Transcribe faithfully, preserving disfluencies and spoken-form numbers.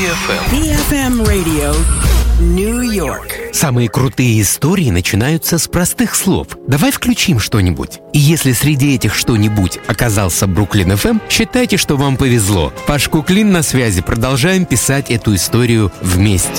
эф эм. би эф эм Radio, Нью-Йорк. Самые крутые истории начинаются с простых слов. Давай включим что-нибудь. И если среди этих что-нибудь оказался Бруклин эф эм, считайте, что вам повезло. Паш Куклин на связи. Продолжаем писать эту историю вместе.